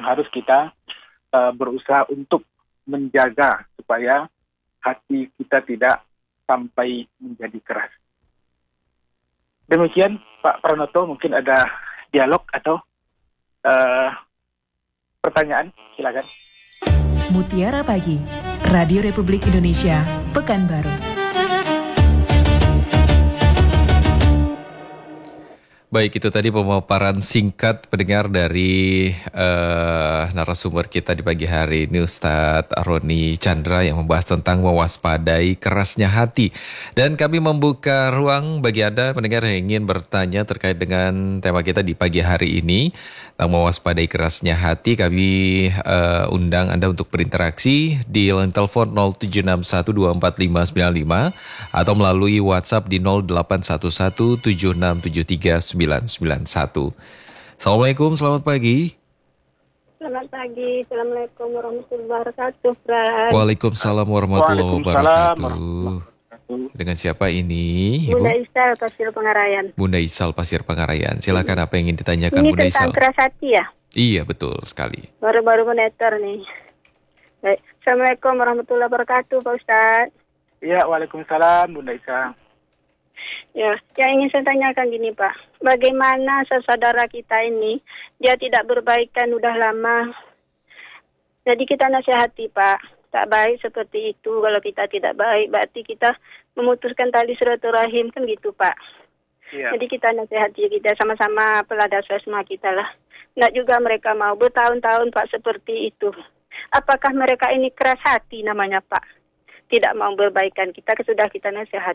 yang harus kita berusaha untuk menjaga supaya hati kita tidak sampai menjadi keras. Demikian Pak Pranoto, mungkin ada dialog atau pertanyaan, silakan. Mutiara Pagi, Radio Republik Indonesia, Pekanbaru. Baik, itu tadi pemaparan singkat pendengar dari narasumber kita di pagi hari ini, Ustadz Roni Chandra, yang membahas tentang mewaspadai kerasnya hati. Dan kami membuka ruang bagi Anda pendengar yang ingin bertanya terkait dengan tema kita di pagi hari ini, tentang mewaspadai kerasnya hati. Kami undang Anda untuk berinteraksi di line telepon 0761245595 atau melalui WhatsApp di 081176739991. Assalamualaikum, selamat pagi. Selamat pagi, Assalamualaikum warahmatullahi wabarakatuh, Bray. Waalaikumsalam warahmatullahi wabarakatuh. Dengan siapa ini, Ibu? Bunda Isal, Pasir Pangarayan. Bunda Isal, Pasir Pangarayan. Silakan, apa yang ingin ditanyakan, ini Bunda Isal? Ini tentang keras hati ya? Iya, betul sekali. Baru-baru meneter nih. Baik. Assalamualaikum warahmatullahi wabarakatuh, Pak Ustadz. Ya, waalaikumsalam, Bunda Isal. Ya, yang ingin saya tanyakan gini Pak, bagaimana saudara kita ini, dia tidak berbaikan udah lama, jadi kita nasihati Pak, tak baik seperti itu, kalau kita tidak baik, berarti kita memutuskan tali silaturahim, kan gitu Pak. Ya. Jadi kita nasihati, kita sama-sama pelada sesma kita lah, nggak juga mereka mau bertahun-tahun Pak seperti itu. Apakah mereka ini keras hati namanya Pak, tidak mau berbaikan, kita sudah kita nasihati.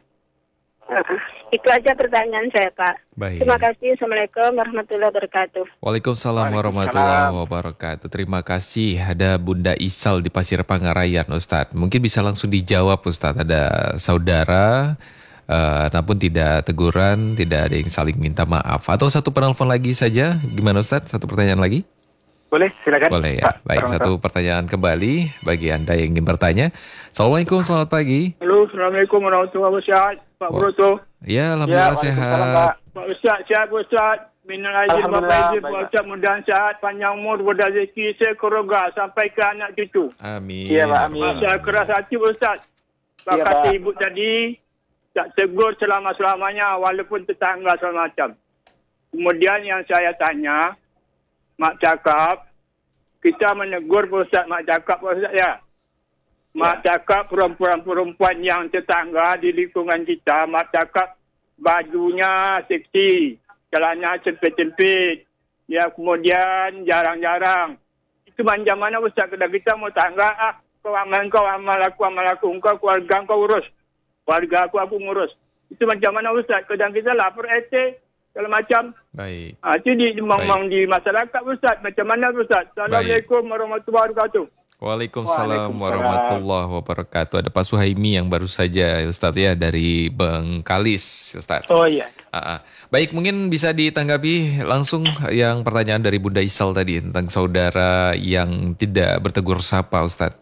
Itu aja pertanyaan saya Pak. Baik. Terima kasih. Assalamualaikum warahmatullahi wabarakatuh. Waalaikumsalam warahmatullahi wabarakatuh. Terima kasih. Ada Bunda Isal di Pasir Pangarayan, Ustadz. Mungkin bisa langsung dijawab, Ustadz. Ada saudara, namun tidak teguran, tidak ada yang saling minta maaf. Atau satu penelpon lagi saja. Gimana Ustadz? Satu pertanyaan lagi? Boleh, silakan. Boleh ya. Baik, satu pertanyaan kembali bagi Anda yang ingin bertanya. Assalamualaikum, selamat pagi. Halo, Assalamualaikum warahmatullahi wabarakatuh. Pak Broto. Ya, alhamdulillah sehat. Pak Ustaz, sihat Pak Ustaz. Minal aizin, Bapak izin, Pak Ustaz, mudah sehat, panjang umur, mudah rezeki, sekeluarga, sampai ke anak cucu. Amin. Ya, Pak, amin. Masa keras hati Pak Ustaz. Pak kata ibu tadi, tak tegur selama-selamanya, walaupun tetangga segala macam. Kemudian yang saya tanya, Mak cakap, kita menegur Pak Ustaz, Mak cakap Pak Ustaz ya. Mak cakap perempuan-perempuan yang tetangga di lingkungan kita, mak cakap bajunya seksi, celana sempit-sempit, ya kemudian jarang-jarang. Itu macam mana Ustaz, kalau kita mau tangga, kau amal aku, engkau keluarga engkau urus, keluarga aku ngurus. Itu macam mana Ustaz, kadang kita lapor RT, segala macam. Baik. Itu di masyarakat Ustaz, macam mana Ustaz? Assalamualaikum warahmatullahi wabarakatuh. Waalaikumsalam warahmatullahi wabarakatuh. Ada Pak Suhaimi yang baru saja Ustadz ya, dari Bengkalis Ustadz. Oh iya. Baik, mungkin bisa ditanggapi langsung yang pertanyaan dari Bunda Isal tadi tentang saudara yang tidak bertegur sapa Ustadz.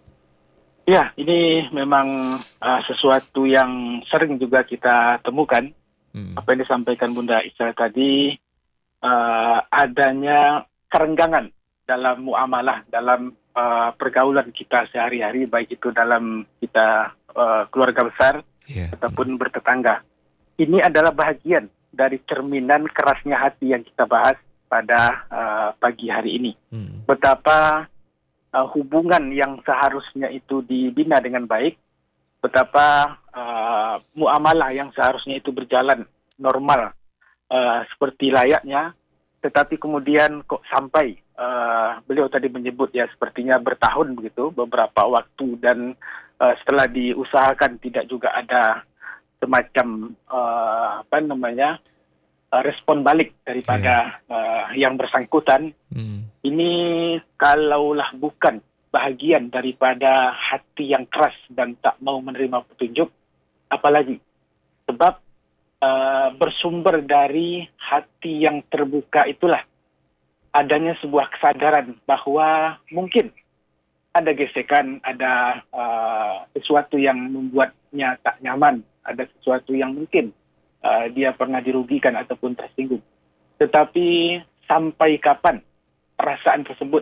Ya, ini memang sesuatu yang sering juga kita temukan. Apa yang disampaikan Bunda Isal tadi, adanya kerenggangan dalam muamalah, dalam pergaulan kita sehari-hari, baik itu dalam kita keluarga besar ataupun bertetangga. Ini adalah bahagian dari cerminan kerasnya hati yang kita bahas pada pagi hari ini. Betapa hubungan yang seharusnya itu dibina dengan baik, betapa muamalah yang seharusnya itu berjalan normal seperti layaknya, tetapi kemudian kok sampai beliau tadi menyebut ya sepertinya bertahun begitu, beberapa waktu, dan setelah diusahakan tidak juga ada semacam respon balik daripada yang bersangkutan. Ini kalaulah bukan bahagian daripada hati yang keras dan tak mau menerima petunjuk, apalagi sebab bersumber dari hati yang terbuka itulah adanya sebuah kesadaran bahwa mungkin ada gesekan, ada sesuatu yang membuatnya tak nyaman, ada sesuatu yang mungkin dia pernah dirugikan ataupun tersinggung. Tetapi sampai kapan perasaan tersebut